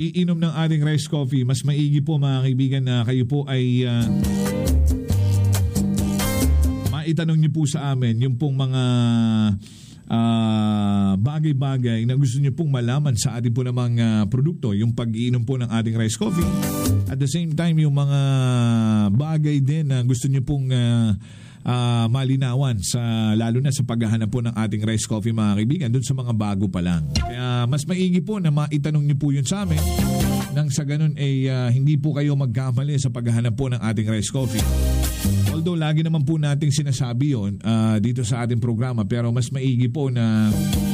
iinom ng ating rice coffee, mas maigi po mga kaibigan na kayo po ay maitanong niyo po sa amin yung pong mga bagay-bagay na gusto niyo pong malaman sa ating po namang produkto, yung pag-iinom po ng ating rice coffee. At the same time, yung mga bagay din na gusto niyo pong malinawan lalo na sa paghahanap po ng ating rice coffee mga kaibigan, dun sa mga bago pa lang. Kaya mas maigi po na maitanong niyo po yun sa amin nang sa ganun ay hindi po kayo magkamali sa paghahanap po ng ating rice coffee. Although lagi naman po nating sinasabi yun dito sa ating programa, pero mas maigi po na